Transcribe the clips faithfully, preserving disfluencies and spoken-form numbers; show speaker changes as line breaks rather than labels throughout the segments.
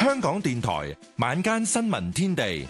香港電台晚間新聞天地。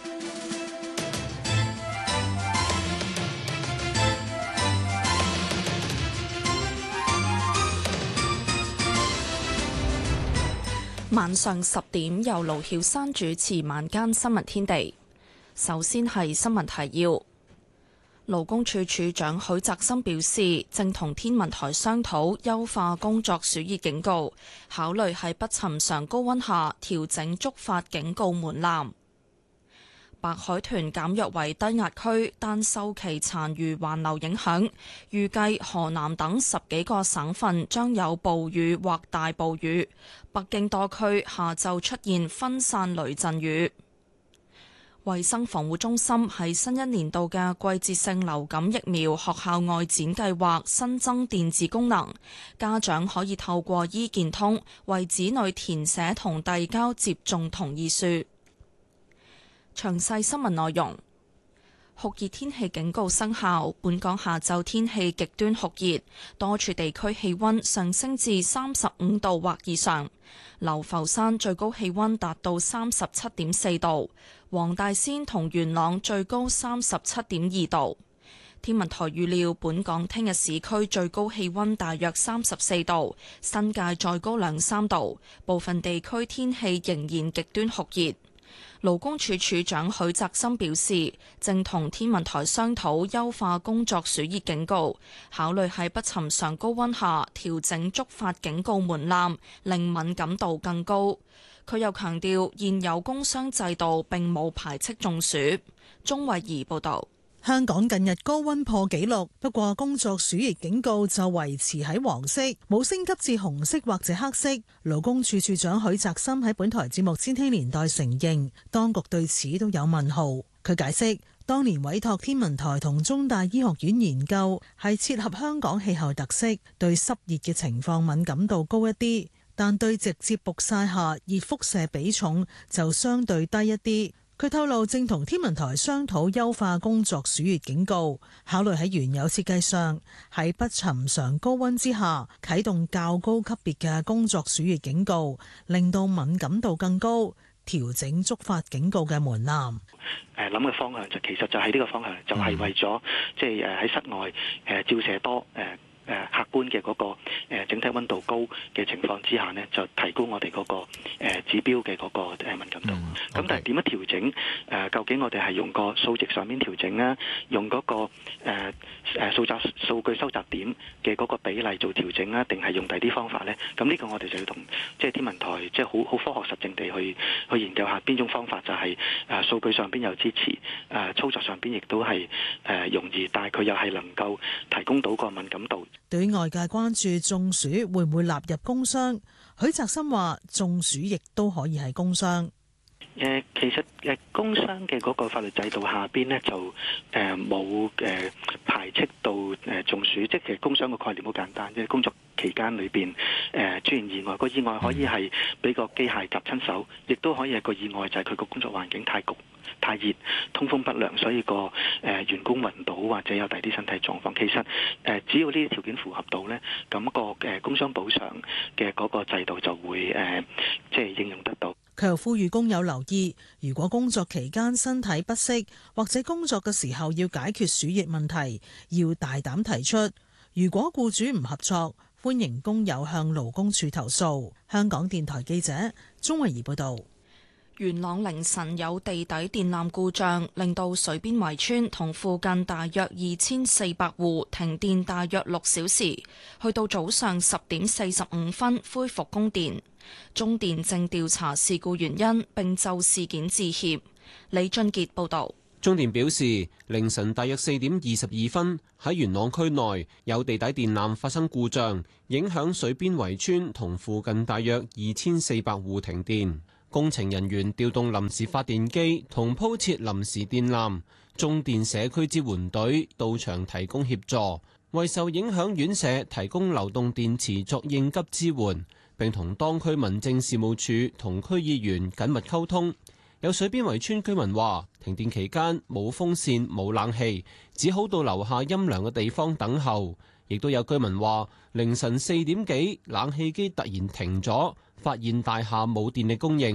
晚上十點由盧曉珊主持晚間新聞天地。首先係新聞提要。勞工處處長許澤森表示，正同天文台商討優化工作暑熱警告，考慮喺不尋常高溫下調整觸發警告門檻。白海豚減弱為低壓區，但受其殘餘環流影響，預計河南等十幾個省份將有暴雨或大暴雨。北京多區下晝出現分散雷陣雨。衛生防護中心喺新一年度嘅季節性流感疫苗學校外展計劃新增電子功能，家長可以透過醫健通為子女填寫同遞交接種同意書。詳細新聞內容。酷熱天氣警告生效，本港下晝天氣極端酷熱，多處地區氣溫上升至三十五度或以上。流浮山最高氣溫達到三十七點四度，黃大仙同元朗最高三十七點二度。天文台預料本港聽日市區最高氣溫大約三十四度，新界再高兩三度，部分地區天氣仍然極端酷熱。勞工處處長許澤森表示，正同天文台商討優化工作暑熱警告，考慮喺不尋常高溫下調整觸發警告門檻，令敏感度更高。佢又強調，現有工傷制度並冇排斥中暑。鍾慧儀報導。
香港近日高溫破紀錄，不過工作暑熱警告就維持喺黃色，冇升級至紅色或者黑色。勞工處處長許澤森喺本台節目《千禧年代》承認，當局對此都有問號。佢解釋，當年委託天文台同中大醫學院研究，係切合香港氣候特色，對濕熱嘅情況敏感度高一啲，但對直接曝曬下熱輻射比重就相對低一啲。佢透露正同天文台商討優化工作暑熱警告，考慮喺原有設計上喺不尋常高溫之下啟動較高級別嘅工作暑熱警告，令到敏感度更高，調整觸發警告嘅門檻。
誒諗嘅方向就其實就係呢個方向，就係、是、為咗即係誒喺室外誒照射多誒。誒客觀嘅嗰個誒整體溫度高嘅情況之下呢，就提高我哋嗰個誒指標嘅嗰個誒敏感度。咁、mm, okay. 但係點樣調整？誒究竟我哋係用個數值上面調整呢？用嗰個誒誒數集數據收集點嘅嗰個比例做調整啊？定係用第啲方法呢？咁呢個我哋就要同即係天文台即係好好科學實證地去去研究下邊種方法就係誒數據上邊有支持，誒操作上邊亦都係誒容易，但係佢又係能夠提供到個敏感度。
對於外界關注中暑會唔會納入工傷，許澤森話中暑亦都可以係工傷。
誒，其實誒工傷嘅嗰個法律制度下邊呢，就誒冇誒排斥到誒中暑，即係其實工傷嘅概念好簡單，即係工作期間裏邊誒出現意外，個意外可以係俾個機械夾親手，亦都可以係個意外就係佢個工作環境太焗、太熱、通風不良，所以個誒、呃、員工暈倒或者有第啲身體狀況。其實誒、呃、只要呢啲條件符合到呢，咁、那個誒、呃、工傷補償嘅嗰個制度就會誒、呃、即係應用得到。
佢又呼籲工友留意，如果工作期間身體不適，或者工作嘅時候要解決暑熱問題，要大膽提出。如果僱主唔合作，歡迎工友向勞工處投訴。香港電台記者鍾慧儀報道。
元朗凌晨有地底電纜故障，令到水邊圍村同附近大約二千四百戶停電大約六小時，去到早上十點四十五分恢復供電。中電正調查事故原因，並就事件致歉。李俊傑報導。
中電表示，凌晨大約四點二十二分喺元朗區內有地底電纜發生故障，影響水邊圍村同附近大約二千四百戶停電。工程人員調動臨時發電機同鋪設臨時電纜，中電社區支援隊到場提供協助，為受影響院舍提供流動電池作應急支援，並同當區民政事務處同區議員緊密溝通。有水邊圍村居民話，停電期間冇風扇冇冷氣，只好到樓下陰涼嘅地方等候。亦都有居民話，凌晨四點幾冷氣機突然停咗，發現大廈冇電力供應，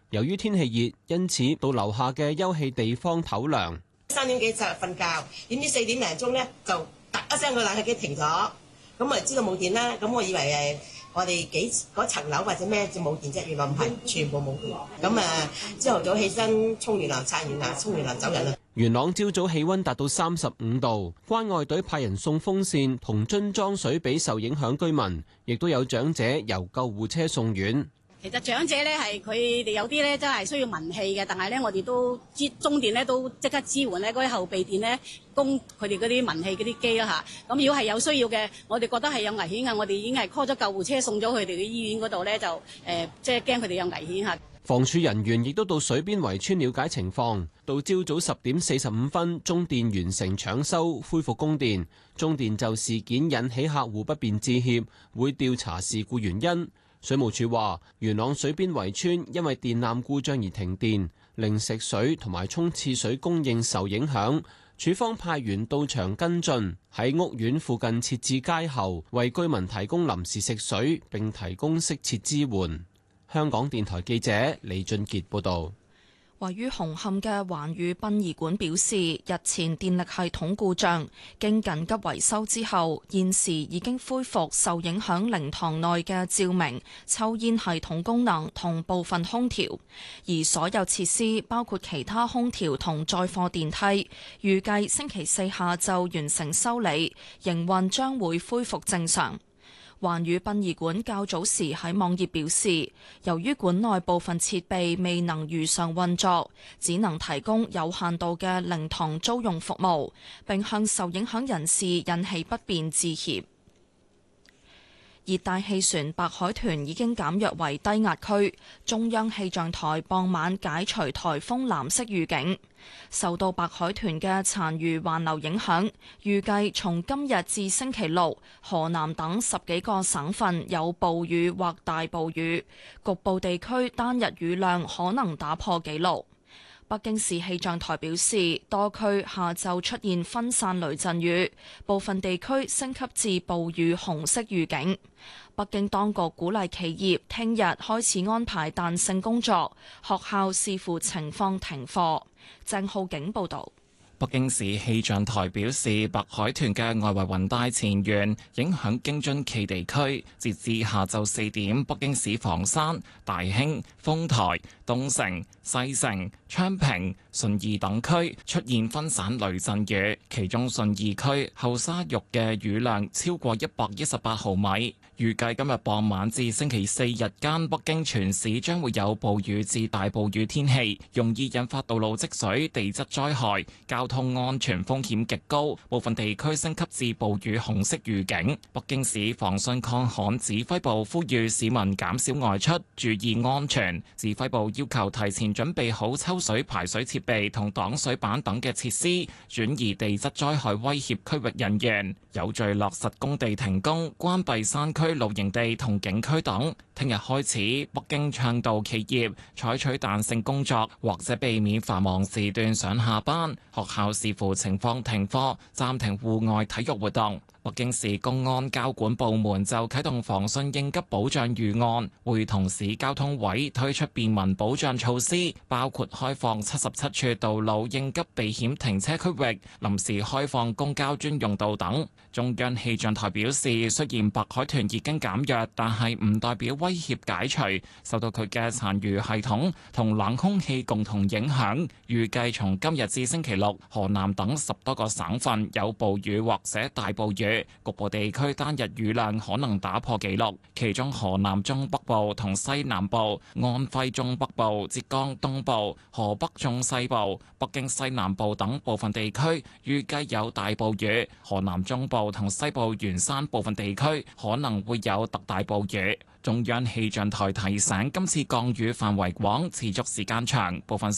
由於天氣熱，因此到樓下嘅休憩地方唞涼。
三點幾就瞓覺，點知四點零鐘咧就突一聲個冷氣機停咗，咁我知道冇電啦。咁我以為誒我哋幾嗰層樓或者咩就冇電啫，原來唔係，全部冇電。咁啊，朝頭早起身沖完涼、刷完牙、沖完涼走人啦。
元朗朝早氣溫達到三十五度，關愛隊派人送風扇同樽裝水俾受影響居民，亦都有長者由救護車送院。
其實長者咧係佢哋有啲咧真係需要文氣嘅，但係咧我哋都支中電咧都即刻支援咧嗰啲後備電咧供佢哋嗰啲文氣嗰啲機啦嚇。咁如果係有需要嘅，我哋覺得係有危險嘅，我哋已經係 call 咗救護車送咗佢哋嘅醫院嗰度咧，就誒即係驚佢哋有危險嚇。
房署人員亦都到水邊圍村了解情況。到朝早十點四十五分，中電完成搶修，恢復供電。中電就事件引起客戶不便致歉，會調查事故原因。水務署話，元朗水邊圍村因為電纜故障而停電，令食水同埋沖廁水供應受影響。署方派員到場跟進，喺屋苑附近設置街喉，為居民提供臨時食水，並提供適切支援。香港電台記者李俊傑報導。
位於紅磡嘅環宇殯儀館表示，日前電力系統故障，經緊急維修之後，現時已經恢復受影響靈堂內嘅照明、抽煙系統功能同部分空調，而所有設施包括其他空調同載貨電梯，預計星期四下晝完成修理，營運將會恢復正常。環宇殯儀館較早時喺網頁表示，由於館內部分設備未能如常運作，只能提供有限度嘅靈堂租用服務，並向受影響人士引起不便致歉。熱帶氣旋白海豚已經減弱為低壓區，中央氣象台傍晚解除颱風藍色預警。受到白海豚嘅殘餘環流影響，預計從今日至星期六，河南等十幾個省份有暴雨或大暴雨，局部地區單日雨量可能打破紀錄。北京市氣象台表示，多區下晝出現分散雷陣雨，部分地區升級至暴雨紅色預警。北京當局鼓勵企業聽日開始安排彈性工作，學校視乎情況停課。鄭浩景報導。
北京市氣象台表示，白海豚嘅外圍雲帶前緣影響京津冀地區，截至下晝四點，北京市房山、大興、豐台、東城、西城、昌平、順義等區出現分散雷陣雨，其中順義區後沙峪嘅雨量超過一百一十八毫米。預計今日傍晚至星期四日間，北京全市將會有暴雨至大暴雨天氣，容易引發道路積水、地質災害，交通安全風險極高，部分地區升級至暴雨紅色預警。北京市防汛抗旱指揮部呼籲市民減少外出，注意安全。指揮部要求提前準備好抽水排水設備同擋水板等嘅設施，轉移地質災害威脅區域人員，有序落實工地停工、關閉山區露營地同景區等。聽日開始，北京倡導企業採取彈性工作，或者避免繁忙時段上下班。學校視乎情況停課，暫停戶外體育活動。北京市公安交管部門就啟動防汛應急保障預案，會同市交通委推出便民保障措施，包括開放七十七處道路應急避險停車區域，臨時開放公交專用道等。中央氣象台表示，雖然白海豚已經減弱，但係唔代表威脅解除，受到佢嘅殘餘系統同冷空氣共同影響，預計從今日至星期六，河南等十多個省份有暴雨或者大暴雨。局部地區單日雨量可能打破紀錄，其中河南中北部同西南部、安徽中北部、浙江東部、河北中西部、北京西南部等部分地區預計有大暴雨，河南中部同西部沿山部分地區可能會有特大暴雨。中央氣象台提醒，今次降雨範圍廣、持續時間長，部分